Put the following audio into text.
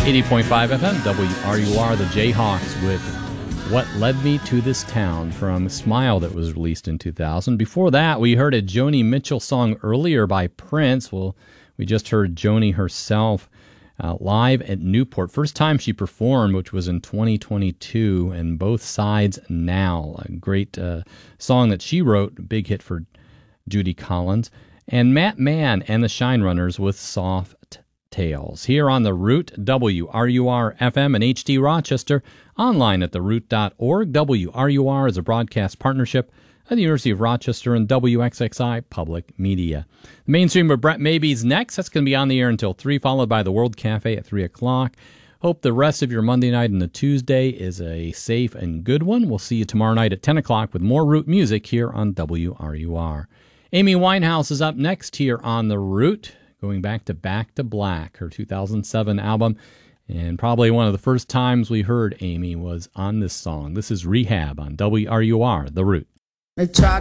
80.5 FM, WRUR, the Jayhawks with What Led Me to This Town from Smile that was released in 2000. Before that, we heard a Joni Mitchell song earlier by Prince. Well, we just heard Joni herself live at Newport. First time she performed, which was in 2022, and Both Sides Now. A great song that she wrote, big hit for Judy Collins. And Matt Mann and the Shine Runners with Soft Tales. Here on The Root, WRUR FM and HD Rochester, online at theroot.org. WRUR is a broadcast partnership of the University of Rochester and WXXI Public Media. The mainstream with Brett Maybe's next. That's going to be on the air until 3, followed by the World Cafe at 3 o'clock. Hope the rest of your Monday night and the Tuesday is a safe and good one. We'll see you tomorrow night at 10 o'clock with more Root music here on WRUR. Amy Winehouse is up next here on The Root, going back to Black, her 2007 album. And probably one of the first times we heard Amy was on this song. This is Rehab on WRUR, The Root. They try